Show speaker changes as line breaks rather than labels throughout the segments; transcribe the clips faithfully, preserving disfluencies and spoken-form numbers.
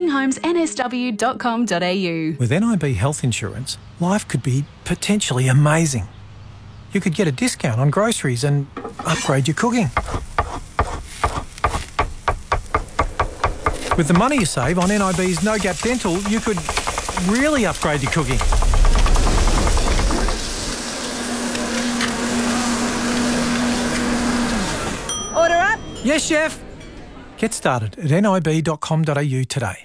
building homes n s w dot com dot a u.
With N I B health insurance, life could be potentially amazing. You could get a discount on groceries and upgrade your cooking. With the money you save on N I B's No Gap Dental, you could really upgrade your cooking.
Order up.
Yes, chef. Get started at n i b dot com dot a u today.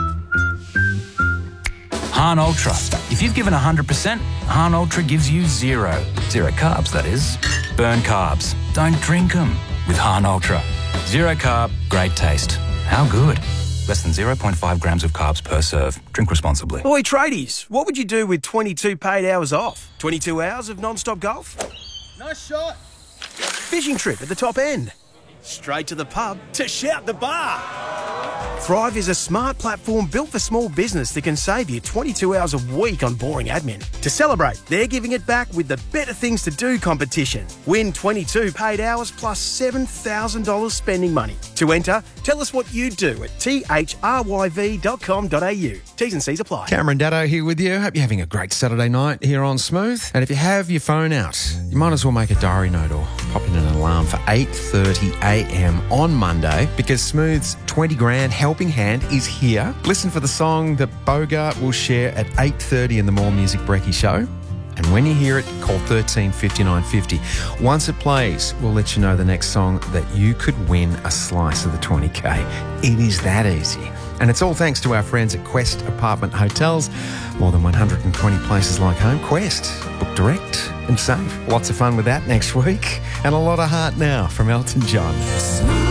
Hahn Ultra. If you've given one hundred percent, Hahn Ultra gives you zero. Zero carbs, that is. Burn carbs. Don't drink them with Hahn Ultra. Zero carb, great taste. How good? Less than zero point five grams of carbs per serve. Drink responsibly.
Oi, tradies, what would you do with twenty-two paid hours off? twenty-two hours of non-stop golf?
Nice shot.
Fishing trip at the top end? Straight to the pub to shout the bar? Thrive is a smart platform built for small business that can save you twenty-two hours a week on boring admin. To celebrate, they're giving it back with the Better Things to Do competition. Win twenty-two paid hours plus seven thousand dollars spending money. To enter, tell us what you do at t h r y v dot com dot a u. T's and C's apply.
Cameron Daddo here with you. Hope you're having a great Saturday night here on Smooth. And if you have your phone out, you might as well make a diary note or pop in an alarm for eight thirty a m on Monday, because Smooth's twenty grand helping hand is here. Listen for the song that Bogart will share at eight thirty in the More Music Brekkie show. And when you hear it, call thirteen fifty-nine fifty. Once it plays, we'll let you know the next song that you could win a slice of the twenty K. It is that easy. And it's all thanks to our friends at Quest Apartment Hotels. More than one hundred twenty places like home. Quest. Book direct and save. Lots of fun with that next week. And a lot of heart now from Elton John.